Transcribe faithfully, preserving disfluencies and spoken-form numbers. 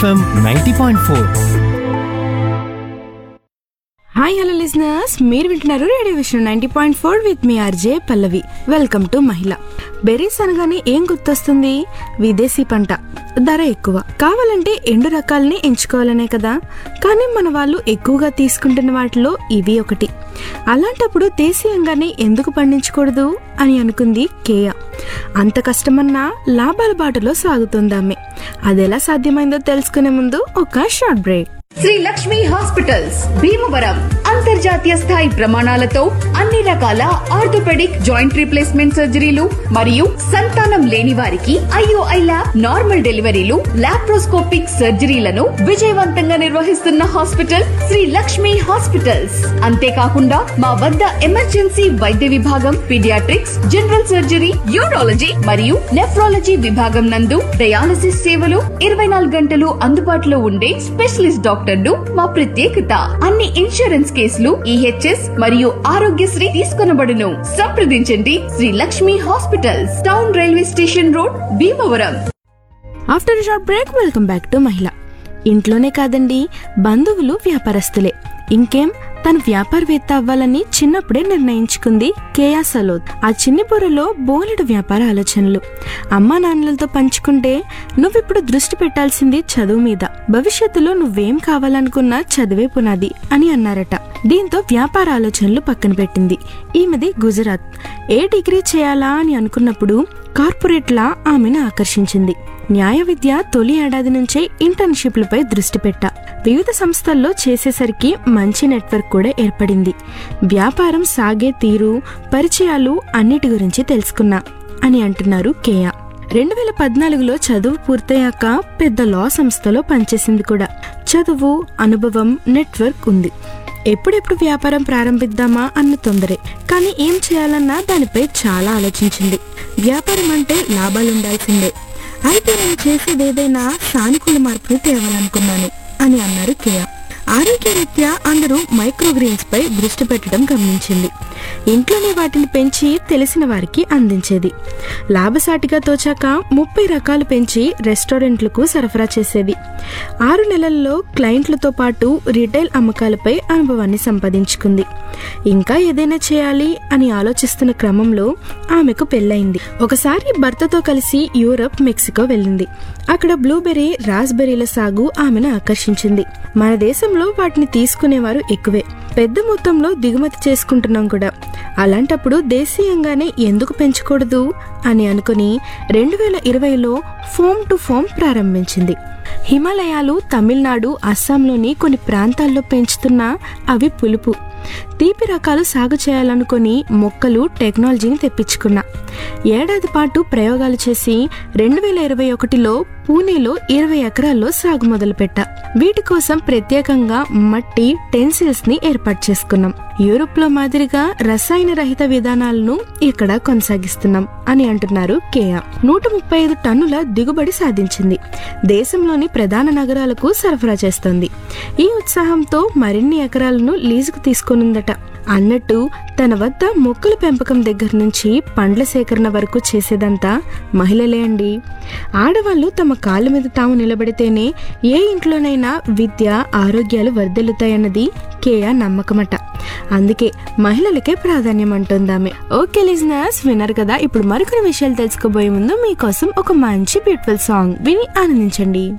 FM ninety point four. Hi hello listeners, మీరు వింటున్నారు radio విషయం ninety point four with me RJ Pallavi. Welcome to మహిళ. Berries అనగానే ఏం గుర్తొస్తుంది? విదేశీ పంట, ధర ఎక్కువ, కావాలంటే ఎండు రకాలని ఎంచుకోవాలనే కదా. కానీ మన వాళ్ళు ఎక్కువగా తీసుకుంటున్న వాటిలో ఇవి ఒకటి. అలాంటప్పుడు దేశీయంగానే ఎందుకు పండించకూడదు అని అనుకుంది కేయా. అంత కష్టమన్నా లాభాల బాటలో సాగుతుందామె. అదెలా సాధ్యమైందో తెలుసుకునే ముందు ఒక short break. Shri Lakshmi hospitals Bhimavaram అంతర్జాతీయ స్థాయి ప్రమాణాలతో అన్ని రకాల ఆర్థోపెడిక్ జాయింట్ రీప్లేస్మెంట్ సర్జరీలు మరియు సంతానం లేని వారికి ఐఓఐ ల్యాబ్ నార్మల్ డెలివరీలు లాప్రోస్కోపిక్ సర్జరీలను విజయవంతంగా నిర్వహిస్తున్న హాస్పిటల్ శ్రీ లక్ష్మి హాస్పిటల్స్. అంతేకాకుండా మా వద్ద ఎమర్జెన్సీ వైద్య విభాగం, పీడియాట్రిక్స్, జనరల్ సర్జరీ, యూరాలజీ మరియు నెఫ్రాలజీ విభాగం నందు డయాలసిస్ సేవలు ఇరవై నాలుగు గంటలు అందుబాటులో ఉండే స్పెషలిస్ట్ డాక్టర్లు మా ప్రత్యేకత. అన్ని ఇన్సూరెన్స్ కేసులు ఈహెచ్ఎస్ మరియు ఆరోగ్యశ్రీ తీసుకొనబడును. సంప్రదించండి Shri Lakshmi hospitals, town railway station road, Bhimavaram. After short break welcome back to మహిళ. ఇంట్లోనే కాదండి, బంధువులు వ్యాపారస్తులే. ఇంకేం, తను వ్యాపారవేత్త అవ్వాలని చిన్నప్పుడే నిర్ణయించుకుంది కేయా సలోద్. ఆ చిన్ని బుర్రలో బోలెడు వ్యాపార ఆలోచనలు. అమ్మా నాన్నలతో పంచుకుంటే, నువ్విప్పుడు దృష్టి పెట్టాల్సింది చదువు మీద, భవిష్యత్తులో నువ్వేం కావాలనుకున్నా చదివే పునాది అని అన్నారట. దీంతో వ్యాపార ఆలోచనలు పక్కన పెట్టింది. ఈమెది గుజరాత్. ఏ డిగ్రీ చేయాలా అని అనుకున్నప్పుడు కార్పొరేట్లా ఆమెను ఆకర్షించింది. న్యాయ విద్య తొలి ఏడాది నుంచే ఇంటర్న్షిప్లపై దృష్టి పెట్టా. వివిధ సంస్థల్లో చేసేసరికి మంచి నెట్వర్క్ కూడా ఏర్పడింది. వ్యాపారం సాగే తీరు, పరిచయాలు అన్నిటి గురించి తెలుసుకున్నా అని అంటున్నారు కేయా. రెండు వేల పద్నాలుగులో చదువు పూర్తయ్యాక పెద్ద లా సంస్థలో పనిచేసింది కూడా. చదువు, అనుభవం, నెట్వర్క్ ఉంది. ఎప్పుడెప్పుడు వ్యాపారం ప్రారంభిద్దామా అన్న తొందరే. కానీ ఏం చేయాలన్నా దానిపై చాలా ఆలోచించింది. వ్యాపారం అంటే లాభాలుండాల్సిందే, అయితే నేను చేసేదేదైనా సానుకూల మార్పులు తేవాలనుకున్నాను అని అన్నారు కేయా. ఆరోగ్యరీత్యా అందరూ మైక్రోగ్రీన్స్ పై దృష్టి పెట్టడం గమనించింది. ఇంట్లోనే వాటిని పెంచి తెలిసిన వారికి అందించేది. లాభసాటిగా తోచాక ముప్పై రకాలు పెంచి రెస్టారెంట్లకు సరఫరా చేసేది. ఆరు నెలల్లో క్లయింట్లతో పాటు రిటైల్ అమ్మకాలపై అనుభవాన్ని సంపాదించుకుంది. ఇంకా ఏదైనా చేయాలి అని ఆలోచిస్తున్న క్రమంలో ఆమెకు పెళ్లయింది. ఒకసారి భర్తతో కలిసి యూరప్, మెక్సికో వెళ్ళింది. అక్కడ బ్లూబెర్రీ, రాస్బెర్రీల సాగు ఆమెను ఆకర్షించింది. మన దేశంలో వాటిని తీసుకునేవారు ఎక్కువే, పెద్ద మొత్తంలో దిగుమతి చేసుకుంటున్నాం కూడా. అలాంటప్పుడు దేశీయంగానే ఎందుకు పెంచకూడదు అని అనుకుని రెండు వేల ఇరవైలో ఫోమ్ టు ఫోమ్ ప్రారంభించింది. హిమాలయాలు, తమిళనాడు, అస్సాంలోని కొన్ని ప్రాంతాల్లో పెంచుతున్న అవి పులుపు, తీపి రకాలు సాగు చేయాలనుకుని మొక్కలు, టెక్నాలజీని తెప్పించుకున్నా. ఏడాది పాటు ప్రయోగాలు చేసి రెండు వేల ఇరవై ఒకటిలో పూణేలో ఇరవై ఎకరాల్లో సాగు మొదలుపెట్టా. వీటి కోసం ప్రత్యేకంగా మట్టి, టెన్సిల్స్ ని ఏర్పాటు చేసుకున్నాం. యూరోప్ లో మాదిరిగా రసాయన రహిత విధానాలను ఇక్కడ కొనసాగిస్తున్నాం అని అంటున్నారు కేయా. నూట ముప్పై ఐదు టన్నుల దిగుబడి సాధించింది. దేశంలోని ప్రధాన నగరాలకు సరఫరా చేస్తోంది. ఈ ఉత్సాహంతో మరిన్ని ఎకరాలను లీజుకు తీసుకునుందట. అన్నట్టు తన వద్ద మొక్కల పెంపకం దగ్గర నుంచి పండ్ల సేకరణ వరకు చేసేదంతా మహిళలే అండి. ఆడవాళ్లు తమ కాళ్ళ మీద తాము నిలబడితేనే ఏ ఇంట్లోనైనా విద్య, ఆరోగ్యాలు వర్ధిల్లుతాయన్నది కేయా నమ్మకమట. అందుకే మహిళలకే ప్రాధాన్యం అంటుందామె. ఓకే లిజనర్స్, విన్నారు కదా. ఇప్పుడు మరికొన్ని విషయాలు తెలుసుకోబోయే ముందు మీకోసం ఒక మంచి బ్యూటిఫుల్ సాంగ్ విని ఆనందించండి.